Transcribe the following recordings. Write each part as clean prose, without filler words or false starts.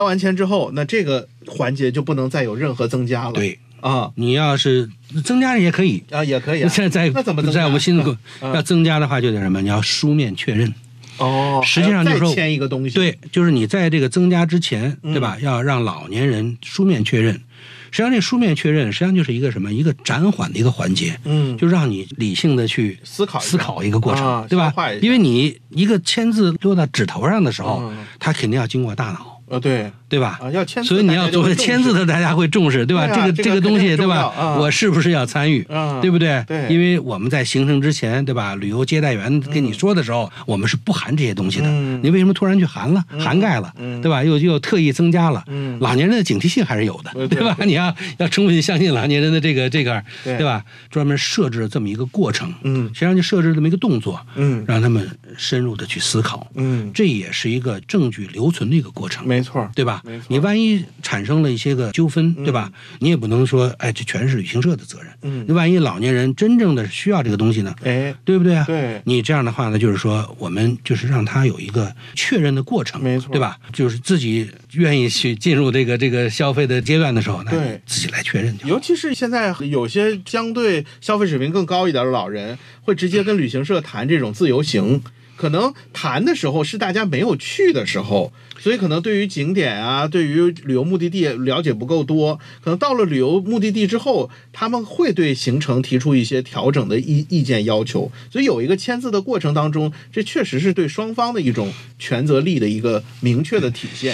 交完钱之后，那这个环节就不能再有任何增加了。 对啊， 你要是增加也可以啊，也可以、啊。 那怎么增加？ 在我们新的要增加的话，就得什么？你要书面确认。 哦， 实际上就是说再签一个东西。 对，就是你在这个增加之前，对吧？要让老年人书面确认。实际上，这书面确认实际上就是一个什么？一个暂缓的一个环节，就让你理性的去思考一个过程，对吧？因为你一个签字落到纸头上的时候，它肯定要经过大脑。对吧？ 要签字， 所以你要作为签字的，大家会重视，对吧？这个东西，对吧？我是不是要参与？对不对？ 对， 因为我们在行程之前，对吧？旅游接待员跟你说的时候，我们是不含这些东西的。你为什么突然去涵盖了？对吧？又特意增加了。老年人的警惕性还是有的，对吧？你要充分相信老年人的这个，对吧？专门设置了这么一个过程，实际上就设置这么一个动作，让他们深入的去思考，这也是一个证据留存的一个过程。 没错， 对吧？你万一产生了一些个纠纷，对吧？你也不能说，哎，这全是旅行社的责任。你万一老年人真正的需要这个东西呢？对不对啊？ 对， 你这样的话呢，就是说，我们就是让他有一个确认的过程， 没错， 对吧？就是自己愿意去进入这个消费的阶段的时候，那自己来确认就好。 尤其是现在有些相对消费水平更高一点的老人，会直接跟旅行社谈这种自由行。可能谈的时候是大家没有去的时候，所以可能对于景点啊，对于旅游目的地了解不够多，可能到了旅游目的地之后，他们会对行程提出一些调整的意见要求，所以有一个签字的过程当中，这确实是对双方的一种权责力的一个明确的体现。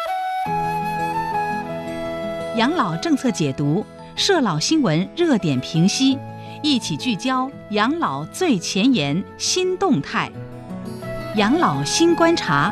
养老政策解读，社老新闻热点评析，一起聚焦养老最前沿新动态。养老新观察。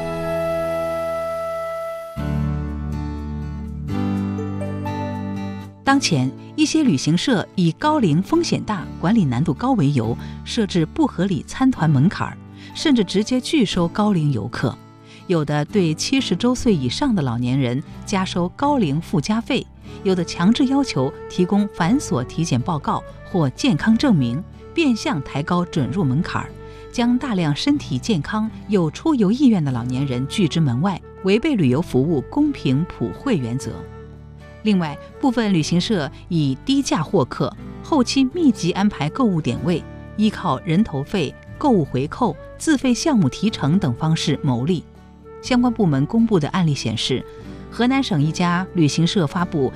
当前，一些旅行社以高龄风险大、管理难度高为由，设置不合理参团门槛，甚至直接拒收高龄游客。有的对70周岁以上的老年人加收高龄附加费，有的强制要求提供繁琐体检报告或健康证明，变相抬高准入门槛，将大量身体健康、有出游意愿的老年人拒之门外，违背旅游服务公平普惠原则。另外，部分旅行社以低价获客、后期密集安排购物点位，依靠人头费、购物回扣、自费项目提成等方式牟利。相关部门公布的案例显示，河南省一家旅行社发布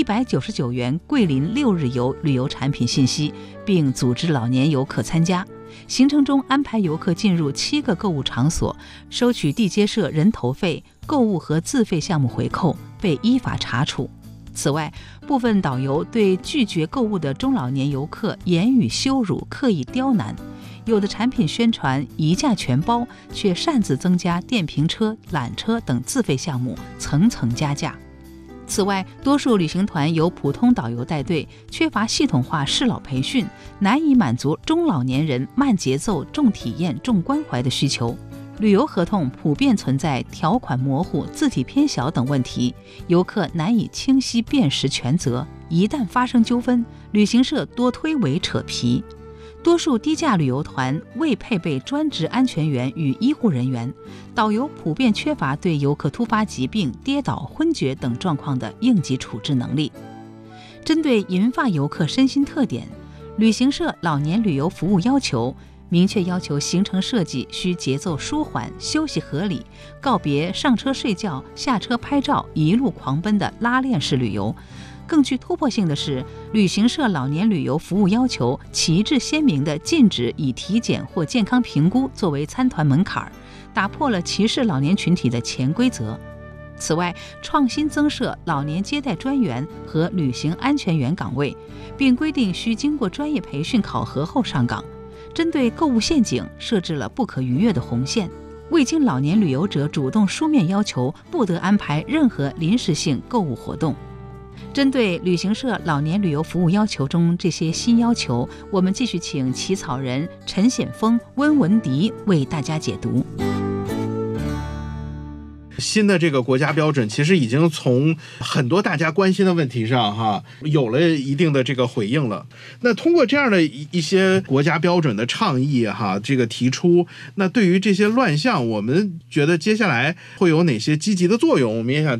199元桂林6日游旅游产品信息，并组织老年游客参加。行程中安排游客进入7个购物场所，收取地接社人头费、购物和自费项目回扣，被依法查处。此外，部分导游对拒绝购物的中老年游客言语羞辱、刻意刁难，有的产品宣传一价全包，却擅自增加电瓶车、缆车等自费项目，层层加价。此外，多数旅行团由普通导游带队，缺乏系统化适老培训，难以满足中老年人慢节奏、重体验、重关怀的需求。旅游合同普遍存在条款模糊、字体偏小等问题，游客难以清晰辨识权责。一旦发生纠纷，旅行社多推诿扯皮。多数低价旅游团未配备专职安全员与医护人员，导游普遍缺乏对游客突发疾病、跌倒、昏厥等状况的应急处置能力。针对银发游客身心特点，旅行社老年旅游服务要求明确要求行程设计需节奏舒缓、休息合理，告别上车睡觉、下车拍照、一路狂奔的拉练式旅游。更具突破性的是，旅行社老年旅游服务要求旗帜鲜明地禁止以体检或健康评估作为参团门槛，打破了歧视老年群体的潜规则。此外，创新增设老年接待专员和旅行安全员岗位，并规定需经过专业培训考核后上岗。针对购物陷阱设置了不可逾越的红线，未经老年旅游者主动书面要求，不得安排任何临时性购物活动。针对旅行社老年旅游服务要求中这些新要求，我们继续请起草人陈显峰、温文迪为大家解读。 新的这个国家标准其实已经从很多大家关心的问题上有了一定的这个回应了。那通过这样的一些国家标准的倡议这个提出，那对于这些乱象，我们觉得接下来会有哪些积极的作用？我们也想